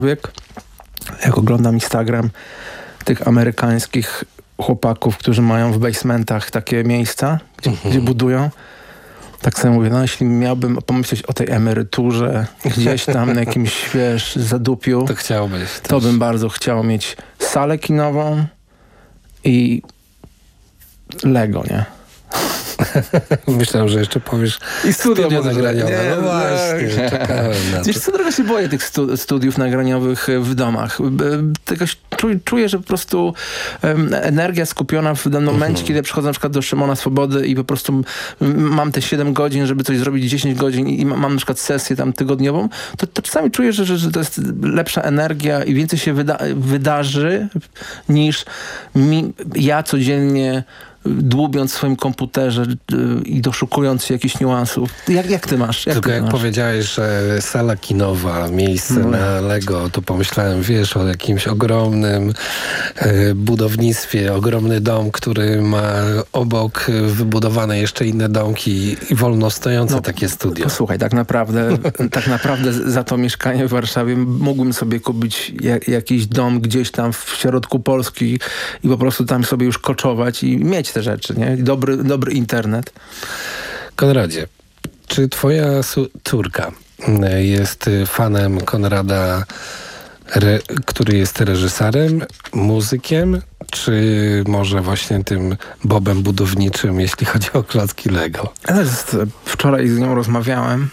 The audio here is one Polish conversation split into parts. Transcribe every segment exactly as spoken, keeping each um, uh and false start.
Wiek, jak oglądam Instagram tych amerykańskich chłopaków, którzy mają w basementach takie miejsca, gdzie, mhm. gdzie budują, tak sobie mówię, no jeśli miałbym pomyśleć o tej emeryturze gdzieś tam na jakimś, wiesz, zadupiu, to chciałbyś też. To bym bardzo chciał mieć salę kinową i Lego, nie? Myślałem, że jeszcze powiesz i studio, studio nagraniowe. Nie, no właśnie, czekałem na to. Wiesz co, trochę się boję tych stu studiów nagraniowych w domach. Tego czuję, że po prostu um, energia skupiona w danym momencie, uh-huh. kiedy przychodzę na przykład do Szymona Swobody i po prostu mam te siedem godzin, żeby coś zrobić, dziesięć godzin i mam na przykład sesję tam tygodniową, to, to czasami czuję, że, że, że to jest lepsza energia i więcej się wyda wydarzy niż mi, ja codziennie dłubiąc w swoim komputerze yy, i doszukując się jakichś niuansów. Jak, jak ty masz? Jak Tylko ty jak masz? powiedziałeś, że sala kinowa, miejsce no. na Lego, to pomyślałem, wiesz, o jakimś ogromnym yy, budownictwie, ogromny dom, który ma obok wybudowane jeszcze inne domki i wolno stojące no, takie studio. Posłuchaj, tak naprawdę, tak naprawdę za to mieszkanie w Warszawie mógłbym sobie kupić jak, jakiś dom gdzieś tam w środku Polski i po prostu tam sobie już koczować i mieć te rzeczy, nie? Dobry, dobry internet. Konradzie, czy twoja córka jest fanem Konrada, re, który jest reżyserem, muzykiem, czy może właśnie tym Bobem budowniczym, jeśli chodzi o klocki Lego? Wczoraj z nią rozmawiałem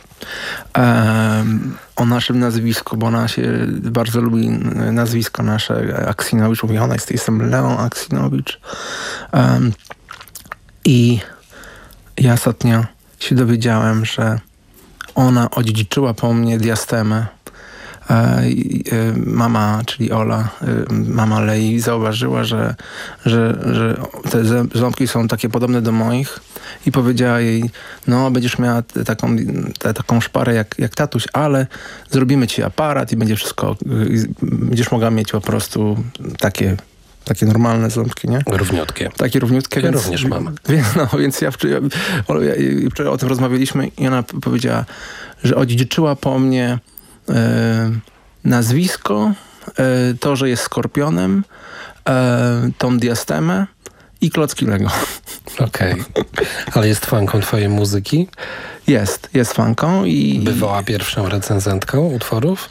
um, o naszym nazwisku, bo ona się bardzo lubi nazwisko nasze, Aksinowicz. Mówi, ona jest, jestem Leon Aksinowicz. Um, I ja ostatnio się dowiedziałem, że ona odziedziczyła po mnie diastemę. E, e, mama, czyli Ola, e, mama Lei zauważyła, że, że, że te ząbki są takie podobne do moich i powiedziała jej, no będziesz miała taką, te, taką szparę jak, jak tatuś, ale zrobimy ci aparat i będzie wszystko, i będziesz mogła mieć po prostu takie takie normalne ząbki, nie? Równiutkie. Takie równiutkie. Ja więc, również mam. Więc, no, więc ja wczoraj, ja, wczoraj o tym rozmawialiśmy i ona powiedziała, że odziedziczyła po mnie e, nazwisko, e, to, że jest skorpionem, e, tą diastemę i klocki Lego. Okej. Okay. Ale jest fanką twojej muzyki? Jest. Jest fanką i... Bywała pierwszą recenzentką utworów?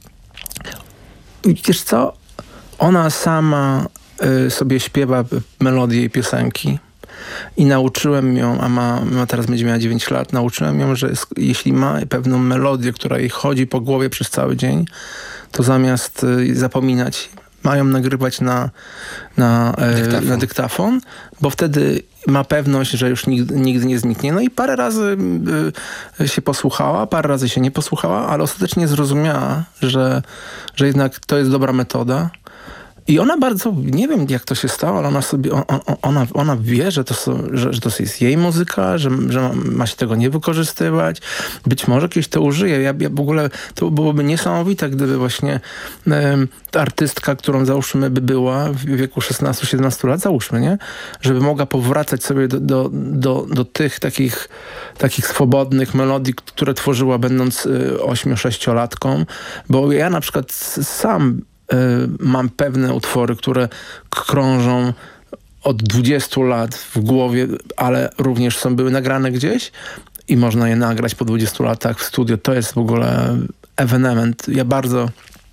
Wiesz co? Ona sama y, sobie śpiewa melodie i piosenki i nauczyłem ją, a ma, ma teraz będzie miała dziewięć lat, nauczyłem ją, że jeśli ma pewną melodię, która jej chodzi po głowie przez cały dzień, to zamiast y, zapominać, mają nagrywać na, na, y, dyktafon. na dyktafon, bo wtedy ma pewność, że już nigdy, nigdy nie zniknie. No i parę razy y, się posłuchała, parę razy się nie posłuchała, ale ostatecznie zrozumiała, że, że jednak to jest dobra metoda. I ona bardzo, nie wiem jak to się stało, ale ona sobie, on, ona, ona wie, że to, są, że, że to jest jej muzyka, że, że ma się tego nie wykorzystywać. Być może kiedyś to użyje. Ja, ja w ogóle, to byłoby niesamowite, gdyby właśnie e, artystka, którą załóżmy by była w wieku szesnastu siedemnastu lat, załóżmy, nie? Żeby mogła powracać sobie do, do, do, do tych takich, takich swobodnych melodii, które tworzyła będąc ośmiu-sześciolatką. Bo ja na przykład sam mam pewne utwory, które krążą od dwudziestu lat w głowie, ale również są były nagrane gdzieś i można je nagrać po dwudziestu latach w studio. To jest w ogóle ewenement. Ja bardzo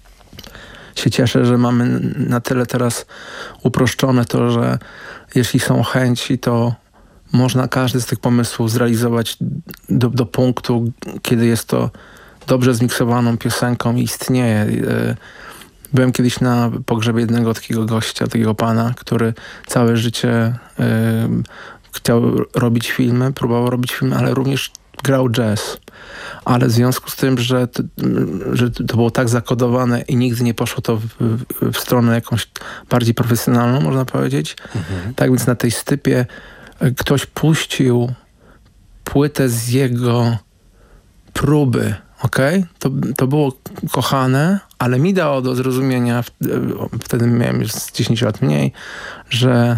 się cieszę, że mamy na tyle teraz uproszczone to, że jeśli są chęci, to można każdy z tych pomysłów zrealizować do, do punktu, kiedy jest to dobrze zmiksowaną piosenką i istnieje. Byłem kiedyś na pogrzebie jednego takiego gościa, takiego pana, który całe życie y, chciał robić filmy, próbował robić filmy, ale również grał jazz. Ale w związku z tym, że to, że to było tak zakodowane i nigdy nie poszło to w, w, w stronę jakąś bardziej profesjonalną, można powiedzieć. Mhm. Tak więc na tej stypie ktoś puścił płytę z jego próby. Okej? Okay? To, to było kochane, ale mi dało do zrozumienia, wtedy miałem już z dziesięć lat mniej, że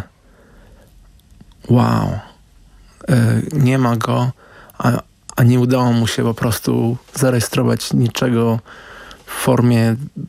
wow, nie ma go, a, a nie udało mu się po prostu zarejestrować niczego w formie